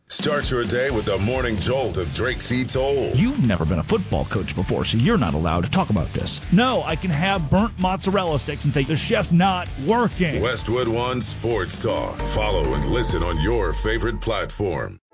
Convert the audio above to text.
Start your day with the morning jolt of Drake C. Toll. You've never been a football coach before, so you're not allowed to talk about this. No, I can have burnt mozzarella sticks and say the chef's not working. Westwood One Sports Talk. Follow and listen on your favorite platform.